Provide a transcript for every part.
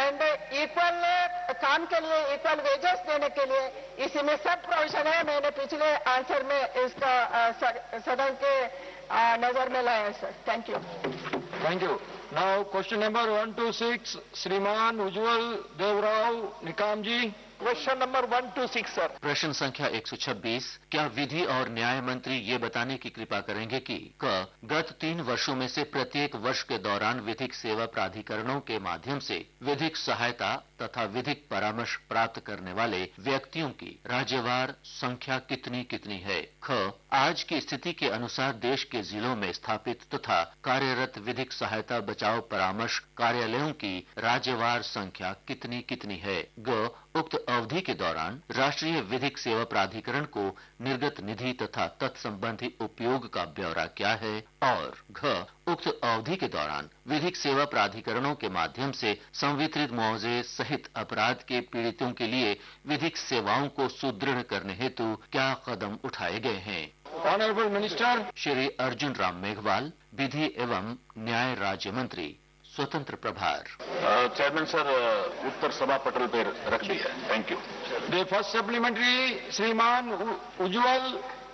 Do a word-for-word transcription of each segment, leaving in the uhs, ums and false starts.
And equal काम के लिए इक्वल वेजेस देने के लिए इसी में सब प्रोविजन है। मैंने पिछले आंसर में इसका सदन के नजर में लाया है sir. Thank you. Thank you. Now question number one two six, श्रीमान उज्ज्वल देवराव निकाम जी। Question number one two six sir. प्रश्न संख्या एक सौ छब्बीस, क्या विधि और न्याय मंत्री ये बताने की कृपा करेंगे कि क गत तीन वर्षों में से प्रत्येक वर्ष के दौरान विधिक सेवा प्राधिकरणों के माध्यम से विधिक सहायता तथा विधिक परामर्श प्राप्त करने वाले व्यक्तियों की राज्यवार संख्या कितनी कितनी है? ख आज की स्थिति के अनुसार देश के जिलों में स्थापित तथा कार्यरत विधिक सहायता बचाव परामर्श कार्यालयों की राज्यवार संख्या कितनी कितनी है? ग उक्त अवधि के दौरान राष्ट्रीय विधिक सेवा प्राधिकरण को निर्गत निधि तथा तत्संबंधी उपयोग का ब्यौरा क्या है? और घ उक्त अवधि के दौरान विधिक सेवा प्राधिकरणों के माध्यम से संवितरित मुआवजे सहित अपराध के पीड़ितों के लिए विधिक सेवाओं को सुदृढ़ करने हेतु क्या कदम उठाए गए हैं? ऑनरेबल मिनिस्टर श्री अर्जुन राम मेघवाल, विधि एवं न्याय राज्य मंत्री, स्वतंत्र प्रभार। चेयरमैन सर, उत्तर सभा पटल पर रख दिया। Thank you. The first supplementary, श्रीमान उज्ज्वल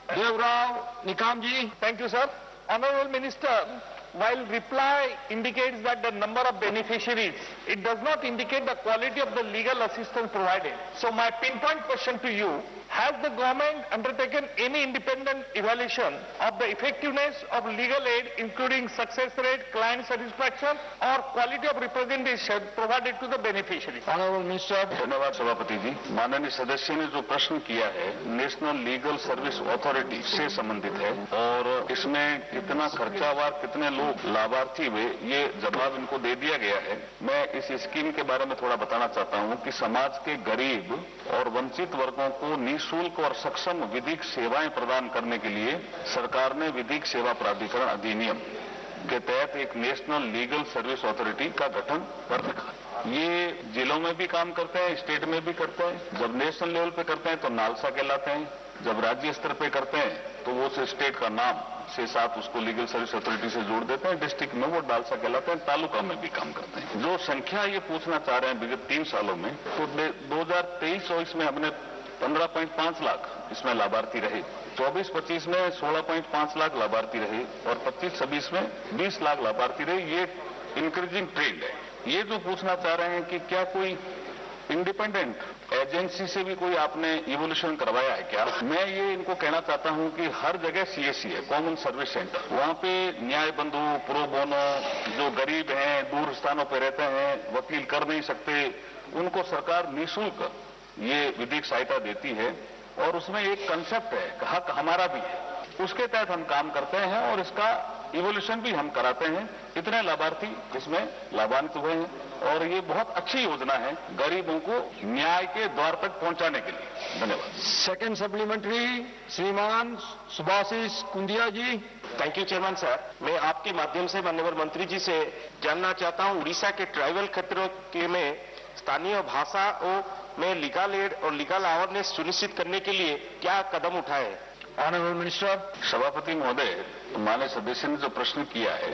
देवराव निकाम जी। Thank you, sir. Honorable Minister, while reply indicates that the number of beneficiaries, it does not indicate the quality of the legal assistance provided. So my pinpoint question to you, has the government undertaken any independent evaluation of the effectiveness of legal aid, including success rate, client satisfaction, or quality of representation provided to the beneficiaries? Honourable minister. धन्यवाद सभापति जी। माननीय सदस्य ने जो प्रश्न किया है national legal service authority से संबंधित है और इसमें कितना खर्चावार कितने लोग लाभार्थी हुए ये जवाब इनको दे दिया गया है। मैं इस स्कीम के बारे में थोड़ा बताना चाहता हूं कि समाज के गरीब और वंचित वर्गों को निःशुल्क और सक्षम विधिक सेवाएं प्रदान करने के लिए सरकार ने विधिक सेवा प्राधिकरण अधिनियम के तहत एक नेशनल लीगल सर्विस अथॉरिटी का गठन कर रखा है। ये जिलों में भी काम करते हैं, स्टेट में भी करते हैं। जब नेशनल लेवल पे करते हैं तो नालसा कहलाते हैं, जब राज्य स्तर पे करते हैं तो वो उस स्टेट का नाम से साथ उसको लीगल सर्विस अथॉरिटी से जोड़ देते हैं। डिस्ट्रिक्ट में वो नालसा कहलाते हैं, तालुका में भी काम करते हैं। जो संख्या ये पूछना चाह रहे हैं विगत तीन सालों में, तो दो हजार तेईस चौबीस में हमने पंद्रह पॉइंट पांच लाख इसमें लाभार्थी रहे, चौबीस पच्चीस में सोलह पॉइंट पांच लाख लाभार्थी रहे और पच्चीस छब्बीस में बीस लाख लाभार्थी रहे। ये इंक्रीजिंग ट्रेंड है। ये जो पूछना चाह रहे हैं कि क्या कोई इंडिपेंडेंट एजेंसी से भी कोई आपने इवोल्यूशन करवाया है क्या? मैं ये इनको कहना चाहता हूं कि हर जगह सीएससी है, कॉमन सर्विस सेंटर, वहां पे न्याय बंधु, प्रो बोनो, जो गरीब हैं, दूर स्थानों पे रहते हैं, वकील कर नहीं सकते, उनको सरकार निःशुल्क ये विधिक सहायता देती है और उसमें एक कंसेप्ट है, हक हमारा भी है, उसके तहत हम काम करते हैं और इसका इवोल्यूशन भी हम कराते हैं। इतने लाभार्थी इसमें लाभान्वित हुए हैं और ये बहुत अच्छी योजना है गरीबों को न्याय के द्वार तक पहुंचाने के लिए। धन्यवाद। सेकंड सप्लीमेंट्री, श्रीमान सुभाषिष कुंदिया जी। Thank you chairman sir. मैं आपके माध्यम से माननीय मंत्री जी से जानना चाहता हूं, उड़ीसा के ट्राइबल क्षेत्रों के में स्थानीय भाषाओं में लीगल एड और लीगल अवेयरनेस सुनिश्चित करने के लिए क्या कदम उठाए? Honourable minister. सभापति महोदय, माननीय सदस्य ने जो प्रश्न किया है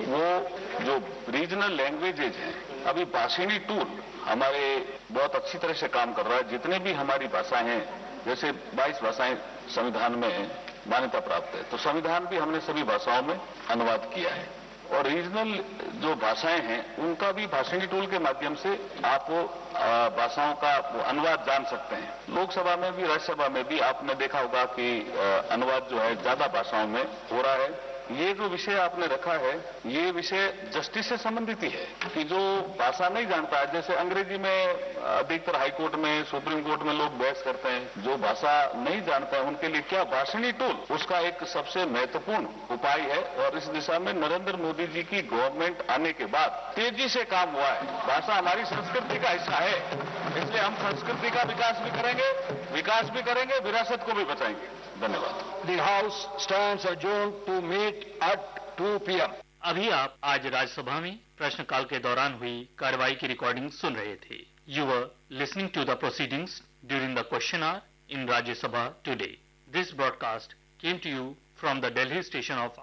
वो जो रीजनल लैंग्वेजेज हैं, अभी भाषिणी टूल हमारे बहुत अच्छी तरह से काम कर रहा है। जितने भी हमारी भाषाएं हैं, जैसे बाईस भाषाएं संविधान में मान्यता प्राप्त है, तो संविधान भी हमने सभी भाषाओं में अनुवाद किया है और रीजनल जो भाषाएं हैं उनका भी भाषिणी टूल के माध्यम से आप भाषाओं का अनुवाद जान सकते हैं। लोकसभा में भी राज्यसभा में भी आपने देखा होगा कि अनुवाद जो है ज्यादा भाषाओं में हो रहा है। ये जो विषय आपने रखा है ये विषय जस्टिस से संबंधित ही है कि जो भाषा नहीं जानता है, जैसे अंग्रेजी में अधिकतर हाई कोर्ट में, सुप्रीम कोर्ट में लोग बहस करते हैं, जो भाषा नहीं जानता है उनके लिए क्या भाषिणी टूल उसका एक सबसे महत्वपूर्ण उपाय है और इस दिशा में नरेंद्र मोदी जी की गवर्नमेंट आने के बाद तेजी से काम हुआ है। भाषा हमारी संस्कृति का हिस्सा है, इसलिए हम संस्कृति का विकास भी करेंगे, विकास भी करेंगे, विरासत को भी बचाएंगे। धन्यवाद। The House stands adjourned to meet at two p m अभी आप आज राज्यसभा में प्रश्नकाल के दौरान हुई कार्रवाई की रिकॉर्डिंग सुन रहे थे। You were listening to the proceedings during the question our in Rajya Sabha today. This broadcast came to you from the Delhi station of